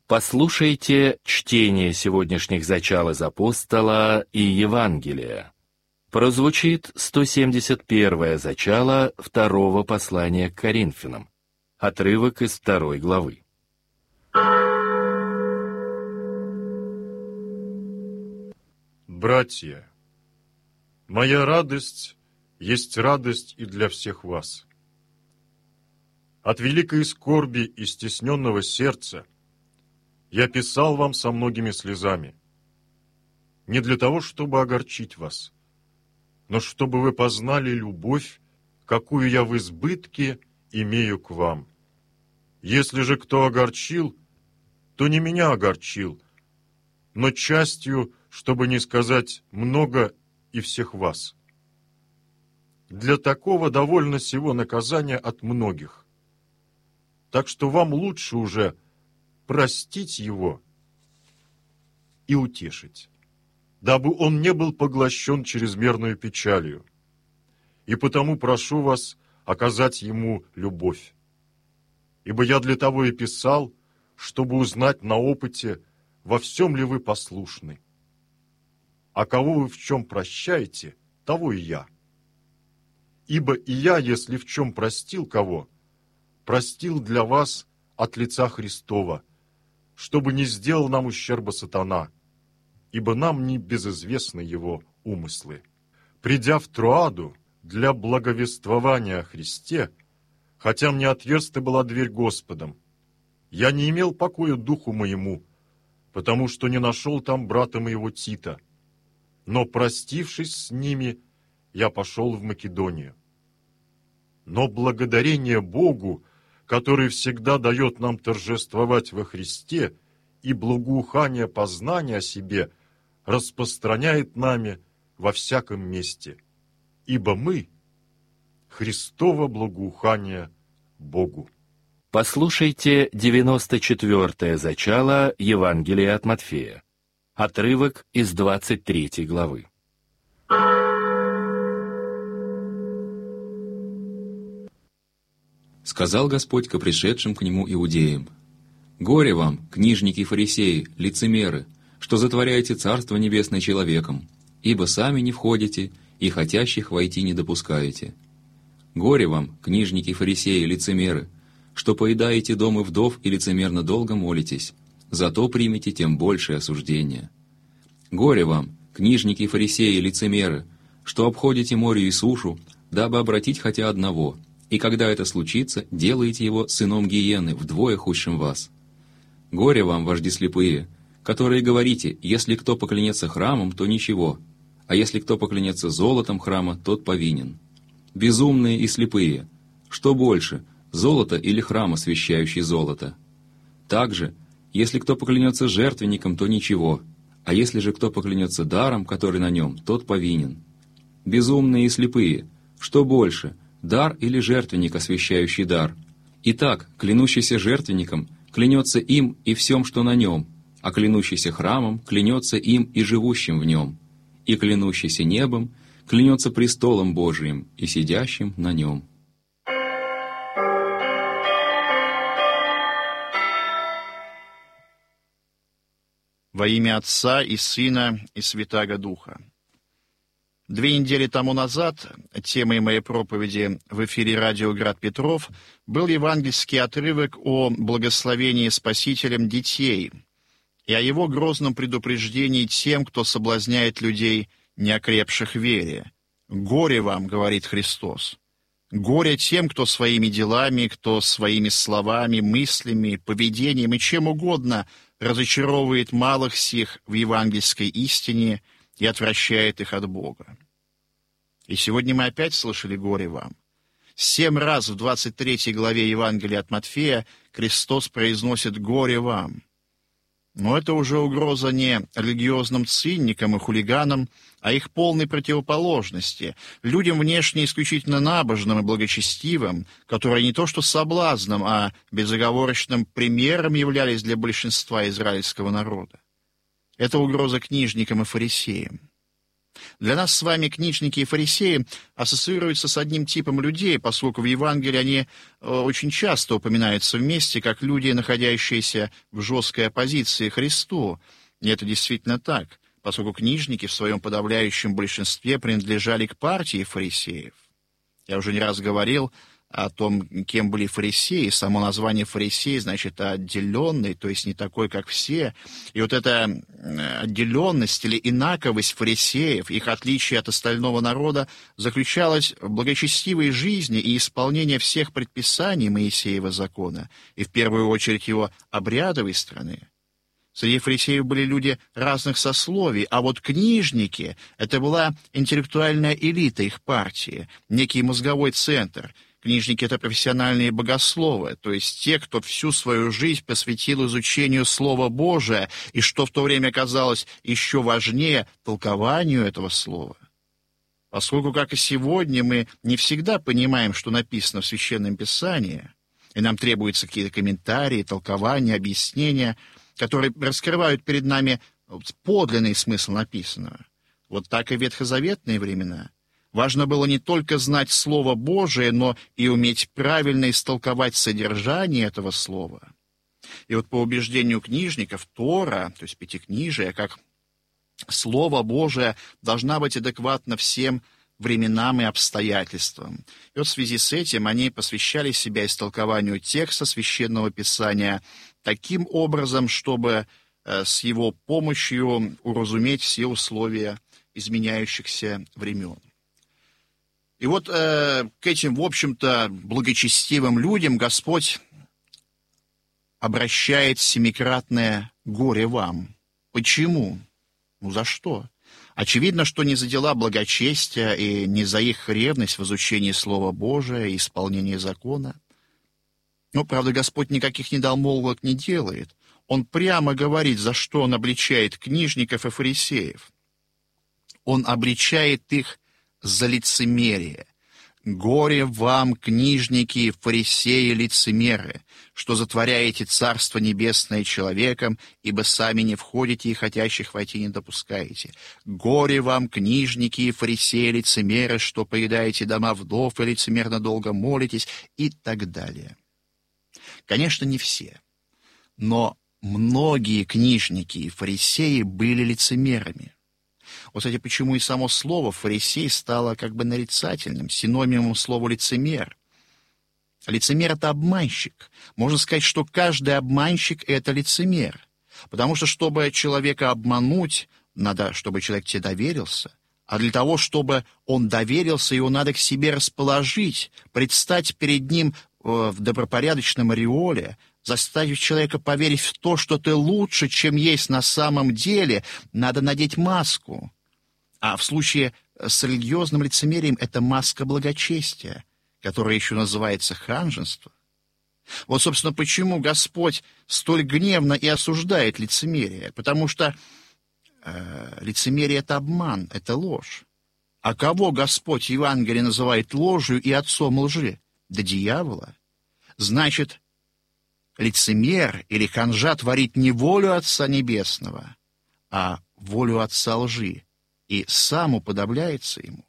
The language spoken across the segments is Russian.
Послушайте чтение сегодняшних зачал из апостола и Евангелия. Прозвучит 171-е зачало второго послания к Коринфянам, отрывок из 2 главы. Братья, моя радость есть радость и для всех вас. От великой скорби и стесненного сердца я писал вам со многими слезами, не для того, чтобы огорчить вас, но чтобы вы познали любовь, какую я в избытке имею к вам. Если же кто огорчил, то не меня огорчил, но частью, чтобы не сказать много и всех вас. Для такого довольно сего наказания от многих. Так что вам лучше уже простить его и утешить, дабы он не был поглощен чрезмерной печалью. И потому прошу вас оказать ему любовь. Ибо я для того и писал, чтобы узнать на опыте, во всем ли вы послушны. А кого вы в чем прощаете, того и я. Ибо и я, если в чем простил кого, простил для вас от лица Христова, чтобы не сделал нам ущерба сатана, ибо нам не безызвестны его умыслы. Придя в Троаду для благовествования о Христе, хотя мне отверста была дверь Господом, я не имел покоя духу моему, потому что не нашел там брата моего Тита, но, простившись с ними, я пошел в Македонию. Но благодарение Богу, который всегда дает нам торжествовать во Христе и благоухание познания о себе распространяет нами во всяком месте, ибо мы — Христово благоухание Богу. Послушайте 94-е зачало Евангелия от Матфея, отрывок из 23 главы. Сказал Господь ко пришедшим к Нему иудеям: «Горе вам, книжники и фарисеи, лицемеры, что затворяете Царство Небесное человеком, ибо сами не входите и хотящих войти не допускаете. Горе вам, книжники и фарисеи, лицемеры, что поедаете дома вдов и лицемерно долго молитесь, зато примете тем большее осуждение. Горе вам, книжники и фарисеи, лицемеры, что обходите море и сушу, дабы обратить хотя одного, и когда это случится, делаете его сыном гиены, вдвое худшим вас. Горе вам, вожди слепые, которые говорите: если кто поклянется храмом, то ничего, а если кто поклянется золотом храма, тот повинен. Безумные и слепые, что больше, золото или храм, освящающий золото? Также, если кто поклянется жертвенником, то ничего, а если же кто поклянется даром, который на нем, тот повинен. Безумные и слепые, что больше, дар или жертвенник, освящающий дар? Итак, клянущийся жертвенником клянется им и всем, что на нем, а клянущийся храмом клянется им и живущим в нем, и клянущийся небом клянется престолом Божиим и сидящим на нем». Во имя Отца и Сына и Святаго Духа. 2 недели тому назад темой моей проповеди в эфире радио «Град Петров» был евангельский отрывок о благословении Спасителем детей и о его грозном предупреждении тем, кто соблазняет людей, неокрепших в вере. «Горе вам, — говорит Христос, — горе тем, кто своими делами, кто своими словами, мыслями, поведением и чем угодно разочаровывает малых сих в евангельской истине и отвращает их от Бога». И сегодня мы опять слышали «горе вам». 7 раз в 23 главе Евангелия от Матфея Христос произносит «горе вам». Но это уже угроза не религиозным циникам и хулиганам, а их полной противоположности, людям внешне исключительно набожным и благочестивым, которые не то что соблазном, а безоговорочным примером являлись для большинства израильского народа. Это угроза книжникам и фарисеям. Для нас с вами книжники и фарисеи ассоциируются с одним типом людей, поскольку в Евангелии они очень часто упоминаются вместе, как люди, находящиеся в жесткой оппозиции Христу. И это действительно так, поскольку книжники в своем подавляющем большинстве принадлежали к партии фарисеев. Я уже не раз говорил о том, кем были фарисеи. Само название фарисей значит отделенный, то есть не такой, как все. И вот эта отделенность или инаковость фарисеев, их отличие от остального народа, заключалась в благочестивой жизни и исполнении всех предписаний Моисеева закона, и в первую очередь его обрядовой страны. Среди фарисеев были люди разных сословий, а вот книжники — это была интеллектуальная элита их партии, некий мозговой центр. Книжники — это профессиональные богословы, то есть те, кто всю свою жизнь посвятил изучению Слова Божия, и что в то время казалось еще важнее, толкованию этого Слова. Поскольку, как и сегодня, мы не всегда понимаем, что написано в Священном Писании, и нам требуются какие-то комментарии, толкования, объяснения, которые раскрывают перед нами подлинный смысл написанного. Вот так и в ветхозаветные времена. Важно было не только знать Слово Божие, но и уметь правильно истолковать содержание этого Слова. И вот по убеждению книжников Тора, то есть Пятикнижие, как Слово Божие, должна быть адекватна всем временам и обстоятельствам. И вот в связи с этим они посвящали себя истолкованию текста Священного Писания таким образом, чтобы с его помощью уразуметь все условия изменяющихся времен. И вот к этим, в общем-то, благочестивым людям Господь обращает семикратное «горе вам». Почему? За что? Очевидно, что не за дела благочестия и не за их ревность в изучении Слова Божия и исполнении закона. Но, правда, Господь никаких недомолвок не делает. Он прямо говорит, за что Он обличает книжников и фарисеев. Он обличает их за лицемерие. «Горе вам, книжники, фарисеи, лицемеры, что затворяете Царство Небесное человеком, ибо сами не входите и хотящих войти не допускаете. Горе вам, книжники и фарисеи, лицемеры, что поедаете дома вдов и лицемерно долго молитесь», и так далее. Конечно, не все, но многие книжники и фарисеи были лицемерами. Вот, кстати, почему и само слово «фарисей» стало как бы нарицательным, синонимом слова «лицемер». Лицемер — это обманщик. Можно сказать, что каждый обманщик — это лицемер. Потому что, чтобы человека обмануть, надо, чтобы человек тебе доверился. А для того, чтобы он доверился, его надо к себе расположить, предстать перед ним в добропорядочном ореоле, заставив человека поверить в то, что ты лучше, чем есть на самом деле, надо надеть маску. А в случае с религиозным лицемерием это маска благочестия, которая еще называется ханжество. Вот, собственно, почему Господь столь гневно и осуждает лицемерие. Потому что лицемерие — это обман, это ложь. А кого Господь в Евангелии называет ложью и отцом лжи? Да дьявола. Значит, лицемер или ханжа творит не волю Отца Небесного, а волю Отца лжи, и сам уподобляется ему.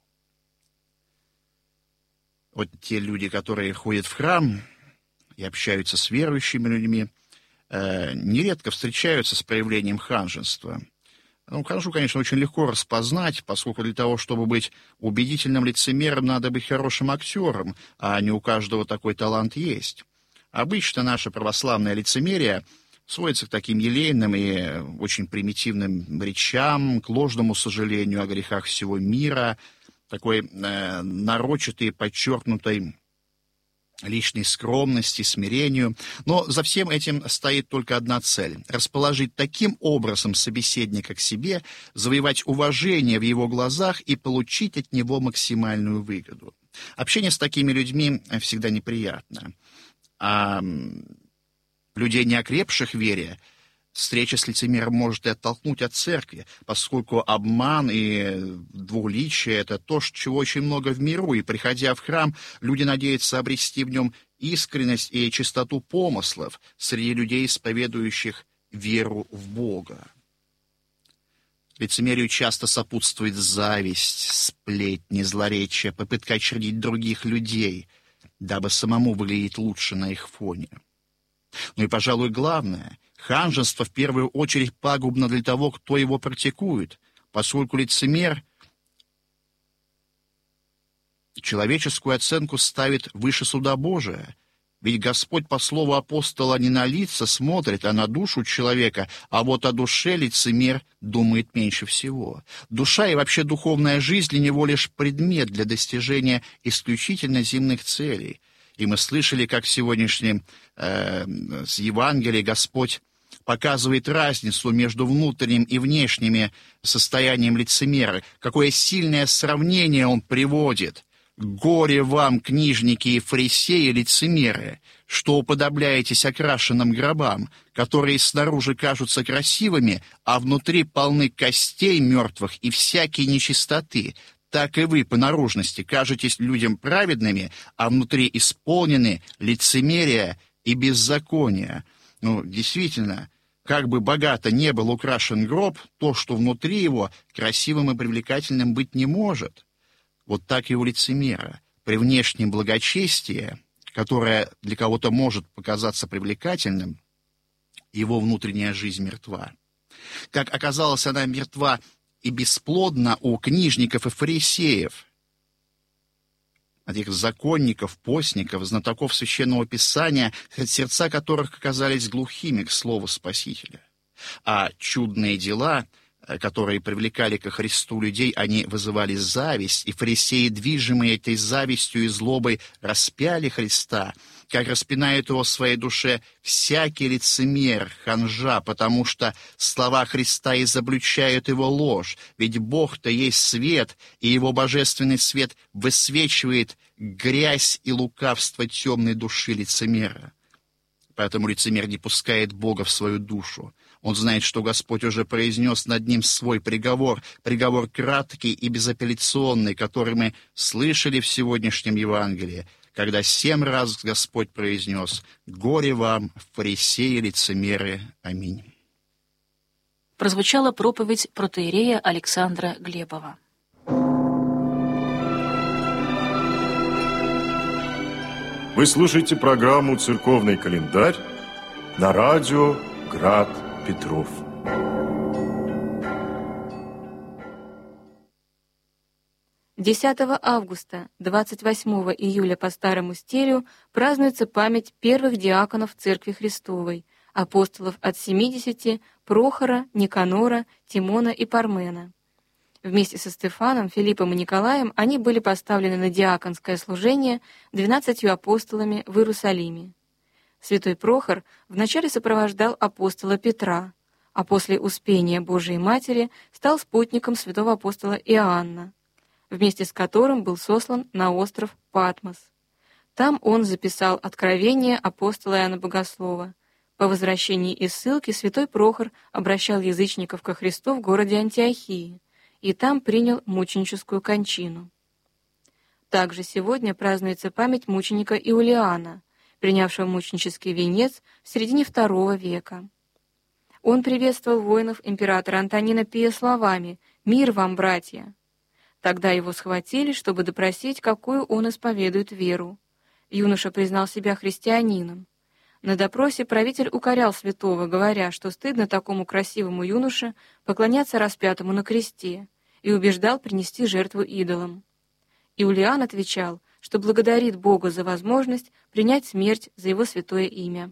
Вот те люди, которые ходят в храм и общаются с верующими людьми, нередко встречаются с проявлением ханжества. Ханжу, конечно, очень легко распознать, поскольку для того, чтобы быть убедительным лицемером, надо быть хорошим актером, а не у каждого такой талант есть. Обычно наше православное лицемерие сводится к таким елейным и очень примитивным речам, к ложному сожалению о грехах всего мира, такой нарочатой, подчеркнутой личной скромности, смирению. Но за всем этим стоит только одна цель — расположить таким образом собеседника к себе, завоевать уважение в его глазах и получить от него максимальную выгоду. Общение с такими людьми всегда неприятно. А людей, не окрепших в вере, встреча с лицемером может и оттолкнуть от церкви, поскольку обман и двуличие — это то, чего очень много в миру, и, приходя в храм, люди надеются обрести в нем искренность и чистоту помыслов среди людей, исповедующих веру в Бога. Лицемерию часто сопутствует зависть, сплетни, злоречие, попытка очернить других людей, дабы самому выглядеть лучше на их фоне. Ну и, пожалуй, главное, ханжество в первую очередь пагубно для того, кто его практикует, поскольку лицемер человеческую оценку ставит выше суда Божия. Ведь Господь, по слову апостола, не на лица смотрит, а на душу человека, а вот о душе лицемер думает меньше всего. Душа и вообще духовная жизнь для него лишь предмет для достижения исключительно земных целей. И мы слышали, как в сегодняшнем с Евангелия Господь показывает разницу между внутренним и внешним состоянием лицемера. Какое сильное сравнение он приводит. «Горе вам, книжники и фарисеи, лицемеры, что уподобляетесь окрашенным гробам, которые снаружи кажутся красивыми, а внутри полны костей мертвых и всякой нечистоты. Так и вы по наружности кажетесь людям праведными, а внутри исполнены лицемерия и беззакония». Ну, действительно, как бы богато не был украшен гроб, то, что внутри его, красивым и привлекательным быть не может. Вот так и у лицемера. При внешнем благочестии, которое для кого-то может показаться привлекательным, его внутренняя жизнь мертва. Как оказалось, она мертва и бесплодна у книжников и фарисеев, этих законников, постников, знатоков Священного Писания, сердца которых оказались глухими к слову Спасителя. А чудные дела, которые привлекали ко Христу людей, они вызывали зависть, и фарисеи, движимые этой завистью и злобой, распяли Христа, как распинает его в своей душе всякий лицемер, ханжа, потому что слова Христа изобличают его ложь, ведь Бог-то есть свет, и его божественный свет высвечивает грязь и лукавство темной души лицемера. Поэтому лицемер не пускает Бога в свою душу. Он знает, что Господь уже произнес над ним свой приговор, приговор краткий и безапелляционный, который мы слышали в сегодняшнем Евангелии, когда 7 раз Господь произнес: «Горе вам, фарисеи, лицемеры, аминь». Прозвучала проповедь протоиерея Александра Глебова. Вы слушаете программу «Церковный календарь» на радио «Град Петров». «10 августа, 28 июля по старому стилю празднуется память первых диаконов Церкви Христовой, апостолов от 70, Прохора, Никанора, Тимона и Пармена. Вместе со Стефаном, Филиппом и Николаем они были поставлены на диаконское служение 12 апостолами в Иерусалиме. Святой Прохор вначале сопровождал апостола Петра, а после Успения Божией Матери стал спутником святого апостола Иоанна, вместе с которым был сослан на остров Патмос. Там он записал откровение апостола Иоанна Богослова. По возвращении из ссылки святой Прохор обращал язычников ко Христу в городе Антиохии, и там принял мученическую кончину. Также сегодня празднуется память мученика Иулиана, принявшего мученический венец в середине II века. Он приветствовал воинов императора Антонина Пия словами: «Мир вам, братья!». Тогда его схватили, чтобы допросить, какую он исповедует веру. Юноша признал себя христианином. На допросе правитель укорял святого, говоря, что стыдно такому красивому юноше поклоняться распятому на кресте, и убеждал принести жертву идолам. Иулиан отвечал, что благодарит Бога за возможность принять смерть за его святое имя.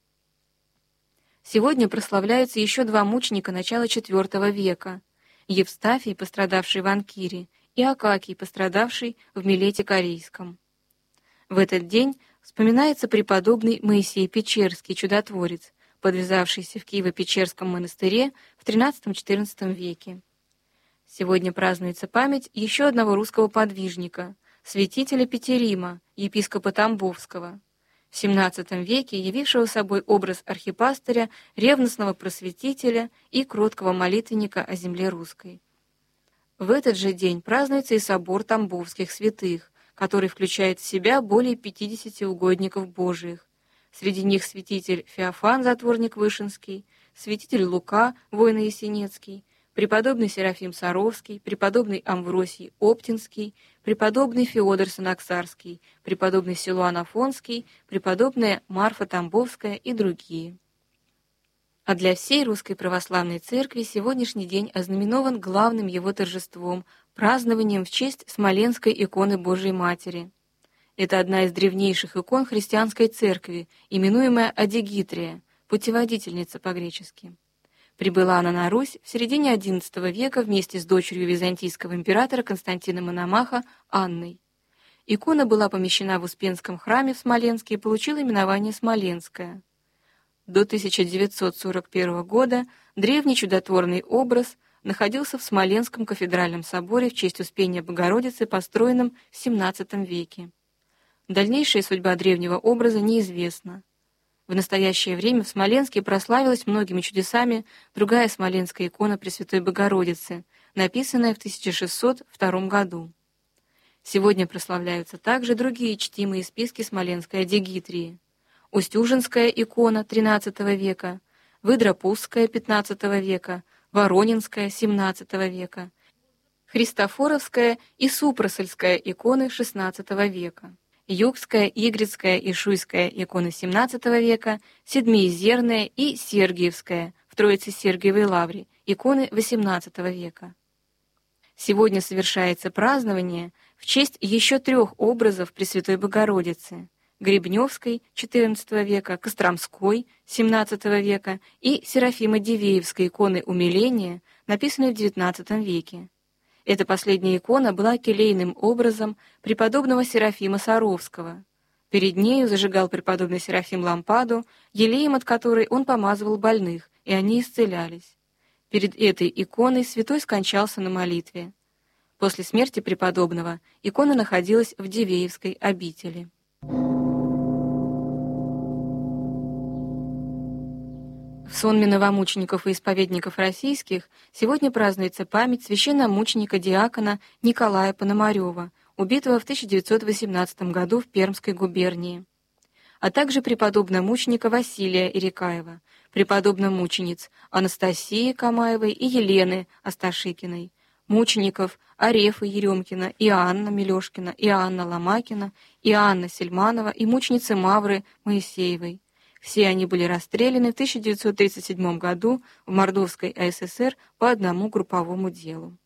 Сегодня прославляются еще 2 мученика начала IV века: Евстафий, пострадавший в Анкире, и Акакий, пострадавший в Милете Корейском. В этот день вспоминается преподобный Моисей Печерский, чудотворец, подвязавшийся в Киево-Печерском монастыре в XIII-XIV веке. Сегодня празднуется память еще одного русского подвижника, святителя Петерима, епископа Тамбовского, в XVII веке явившего собой образ архипастыря, ревностного просветителя и кроткого молитвенника о земле русской. В этот же день празднуется и собор Тамбовских святых, который включает в себя более 50 угодников Божиих. Среди них святитель Феофан, затворник Вышинский, святитель Лука, воин Есенецкий, преподобный Серафим Саровский, преподобный Амвросий Оптинский, преподобный Феодор Санаксарский, преподобный Силуан Афонский, преподобная Марфа Тамбовская и другие. А для всей Русской Православной Церкви сегодняшний день ознаменован главным его торжеством – празднованием в честь Смоленской иконы Божией Матери. Это одна из древнейших икон христианской церкви, именуемая Адигитрия, путеводительница по-гречески. Прибыла она на Русь в середине XI века вместе с дочерью византийского императора Константина Мономаха Анной. Икона была помещена в Успенском храме в Смоленске и получила именование Смоленская. До 1941 года древний чудотворный образ находился в Смоленском кафедральном соборе в честь Успения Богородицы, построенном в XVII веке. Дальнейшая судьба древнего образа неизвестна. В настоящее время в Смоленске прославилась многими чудесами другая смоленская икона Пресвятой Богородицы, написанная в 1602 году. Сегодня прославляются также другие чтимые списки смоленской Адигитрии. Устюжинская икона XIII века, Выдропузская XV века, Воронинская XVII века, Христофоровская и Супросольская иконы XVI века. Югская, Игрицкая и Шуйская иконы XVII века, Седмиезерная и Сергиевская в Троице-Сергиевой лавре иконы XVIII века. Сегодня совершается празднование в честь еще 3 образов Пресвятой Богородицы – Гребневской XIV века, Костромской XVII века и Серафима Дивеевской иконы Умиления, написанной в XIX веке. Эта последняя икона была келейным образом преподобного Серафима Саровского. Перед нею зажигал преподобный Серафим лампаду, елеем от которой он помазывал больных, и они исцелялись. Перед этой иконой святой скончался на молитве. После смерти преподобного икона находилась в Дивеевской обители. В сонме новомучеников и исповедников российских сегодня празднуется память священномученика-диакона Николая Пономарева, убитого в 1918 году в Пермской губернии, а также преподобно-мученика Василия Ирикаева, преподобно-мучениц Анастасии Камаевой и Елены Асташикиной, мучеников Арефа Еремкина, Иоанна Милешкина, Иоанна Ломакина, Иоанна Сельманова и мученицы Мавры Моисеевой. Все они были расстреляны в 1937 году в Мордовской АССР по одному групповому делу.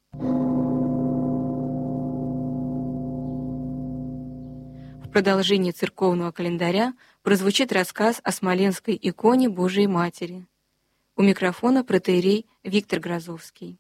В продолжении церковного календаря прозвучит рассказ о смоленской иконе Божией Матери. У микрофона протоиерей Виктор Грозовский.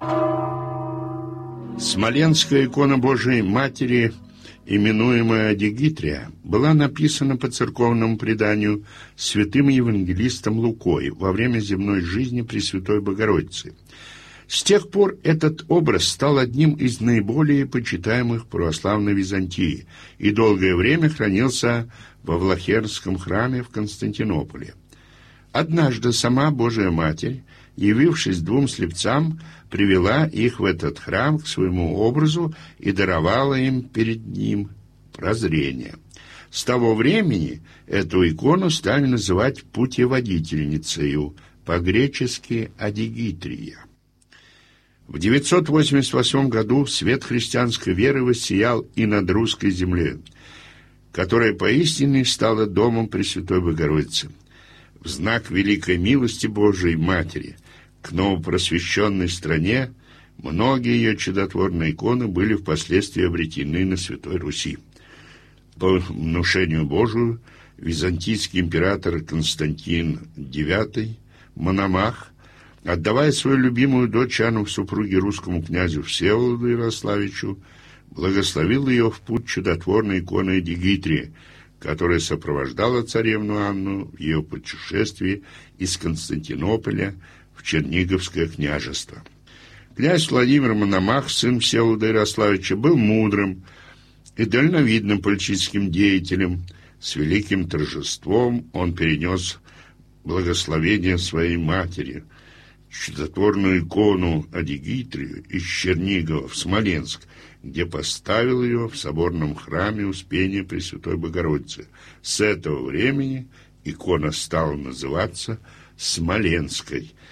Смоленская икона Божией Матери, именуемая Адигитрия, была написана по церковному преданию святым евангелистом Лукой во время земной жизни Пресвятой Богородицы. С тех пор этот образ стал одним из наиболее почитаемых в православной Византии и долгое время хранился во Влахернском храме в Константинополе. Однажды сама Божия Матерь, явившись 2 слепцам, привела их в этот храм к своему образу и даровала им перед ним прозрение. С того времени эту икону стали называть путеводительницею, по-гречески Адигитрия. В 988 году свет христианской веры воссиял и над русской землей, которая поистине стала домом Пресвятой Богородицы. В знак великой милости Божией Матери к новопросвещенной стране многие ее чудотворные иконы были впоследствии обретены на Святой Руси. По внушению Божию византийский император Константин IX Мономах, отдавая свою любимую дочь Анну в супруги русскому князю Всеволоду Ярославичу, благословил ее в путь чудотворной иконой Адигитрии, которая сопровождала царевну Анну в ее путешествии из Константинополя в Черниговское княжество. Князь Владимир Мономах, сын Всеволода Ярославича, был мудрым и дальновидным политическим деятелем. С великим торжеством он перенес благословение своей матери, чудотворную икону Адигитрию из Чернигова в Смоленск, где поставил ее в соборном храме Успения Пресвятой Богородицы. С этого времени икона стала называться Смоленской. В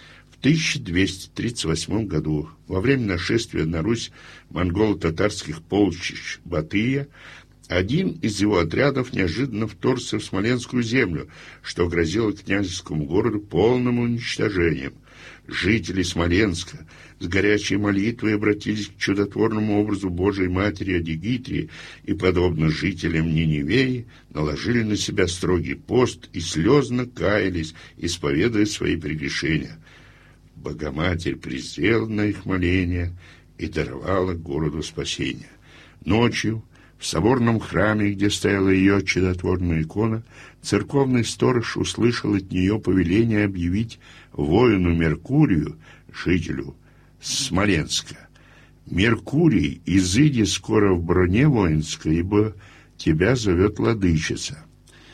1238 году, во время нашествия на Русь монголо-татарских полчищ Батыя, один из его отрядов неожиданно вторгся в Смоленскую землю, что грозило княжескому городу полным уничтожением. Жители Смоленска с горячей молитвой обратились к чудотворному образу Божией Матери Адигитрии и, подобно жителям Ниневии, наложили на себя строгий пост и слезно каялись, исповедуя свои прегрешения. Богоматерь презрела на их моления и даровала городу спасение. Ночью в соборном храме, где стояла ее чудотворная икона, церковный сторож услышал от нее повеление объявить воину Меркурию, жителю Смоленска: «Меркурий, изыди скоро в броне воинской, ибо тебя зовет владычица».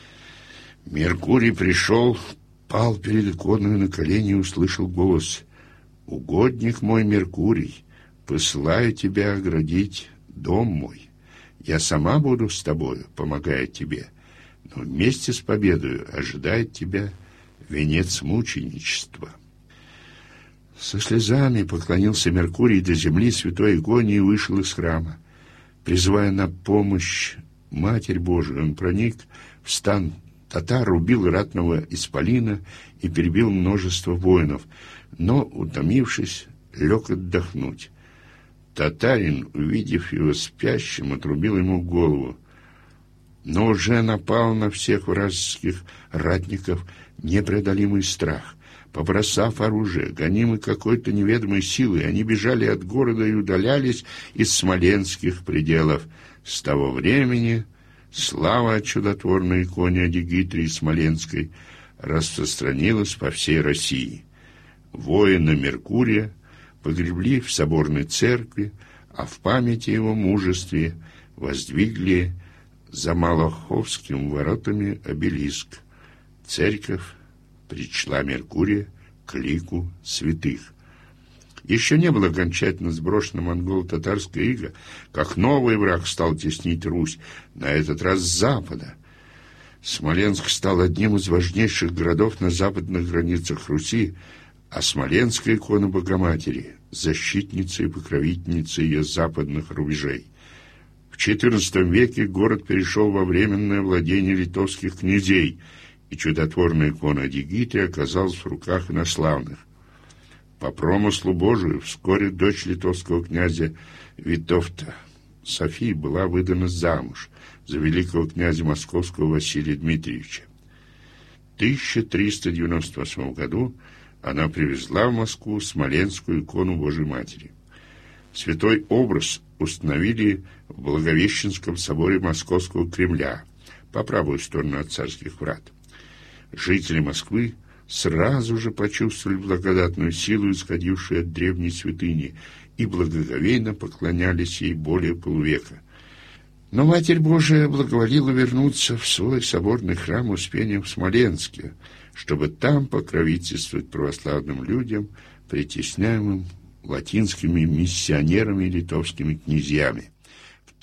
Меркурий пришел, пал перед иконой на колени и услышал голос: «Угодник мой Меркурий, посылаю тебя оградить дом мой. Я сама буду с тобою, помогая тебе, но вместе с победою ожидает тебя венец мученичества». Со слезами поклонился Меркурий до земли святой иконе и вышел из храма. Призывая на помощь Матерь Божию, он проник в стан татар, убил ратного исполина и перебил множество воинов, но, утомившись, лег отдохнуть. Татарин, увидев его спящим, отрубил ему голову, но уже напал на всех вражеских ратников непреодолимый страх. Побросав оружие, гонимы какой-то неведомой силой, они бежали от города и удалялись из смоленских пределов. С того времени слава о чудотворной иконе Адигитрии Смоленской распространилась по всей России. Воина Меркурия погребли в соборной церкви, а в памяти его мужестве воздвигли за Малаховскими воротами обелиск. Церковь причла Меркурия к лику святых. Еще не было окончательно сброшено монголо-татарское иго, как новый враг стал теснить Русь, на этот раз с запада. Смоленск стал одним из важнейших городов на западных границах Руси, а смоленская икона Богоматери — защитница и покровительница ее западных рубежей. В XIV веке город перешел во временное владение литовских князей, и чудотворная икона Адигитрии оказалась в руках инославных. По промыслу Божию вскоре дочь литовского князя Витовта София была выдана замуж за великого князя московского Василия Дмитриевича. В 1398 году она привезла в Москву смоленскую икону Божией Матери. Святой образ установили в Благовещенском соборе Московского Кремля по правую сторону от царских врат. Жители Москвы сразу же почувствовали благодатную силу, исходившую от древней святыни, и благоговейно поклонялись ей более полувека. Но Матерь Божия благоволила вернуться в свой соборный храм Успения в Смоленске, чтобы там покровительствовать православным людям, притесняемым латинскими миссионерами и литовскими князьями. В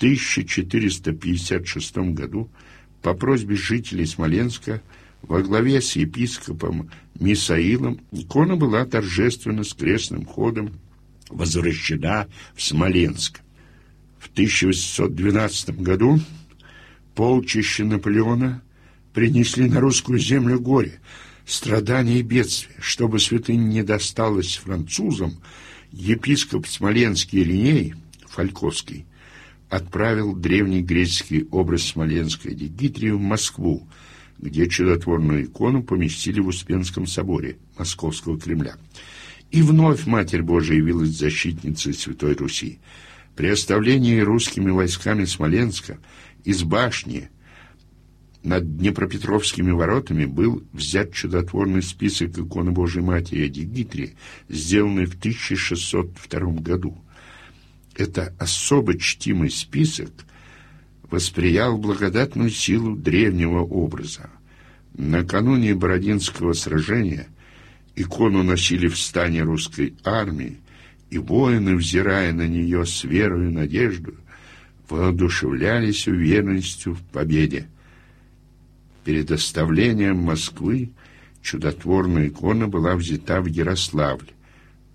1456 году по просьбе жителей Смоленска во главе с епископом Мисаилом икона была торжественно с крестным ходом возвращена в Смоленск. В 1812 году полчища Наполеона принесли на русскую землю горе, страдания и бедствия. Чтобы святыня не досталась французам, епископ Смоленский Ириней Фальковский отправил древний греческий образ смоленской Адигитрии в Москву, где чудотворную икону поместили в Успенском соборе Московского Кремля. И вновь Матерь Божия явилась защитницей Святой Руси. При оставлении русскими войсками Смоленска из башни над Днепропетровскими воротами был взят чудотворный список иконы Божией Матери Адигитрии, сделанный в 1602 году. Это особо чтимый список восприял благодатную силу древнего образа. Накануне Бородинского сражения икону носили в стане русской армии, и воины, взирая на нее с верой и надеждой, воодушевлялись уверенностью в победе. Перед оставлением Москвы чудотворная икона была взята в Ярославль,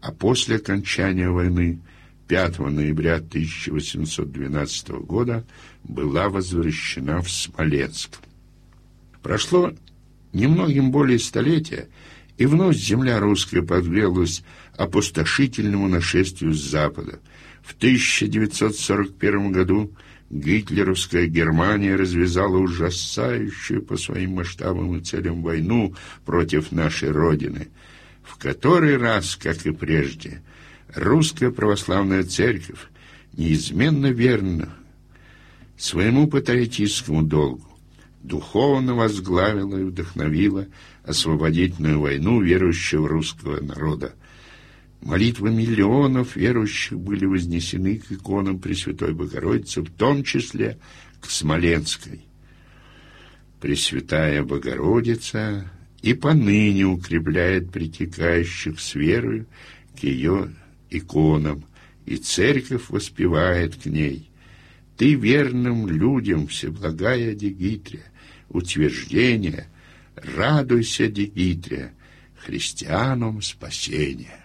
а после окончания войны 5 ноября 1812 года была возвращена в Смоленск. Прошло немногим более столетия, и вновь земля русская подверглась опустошительному нашествию с запада. В 1941 году гитлеровская Германия развязала ужасающую по своим масштабам и целям войну против нашей Родины. В который раз, как и прежде, русская православная церковь неизменно верна своему патриотическому долгу, духовно возглавила и вдохновила освободительную войну верующего русского народа. Молитвы миллионов верующих были вознесены к иконам Пресвятой Богородицы, в том числе к Смоленской. Пресвятая Богородица и поныне укрепляет притекающих с верою к ее иконам, и церковь воспевает к ней: «Ты верным людям, всеблагая Дигитрия, утверждение, радуйся, Дигитрия, христианам спасение».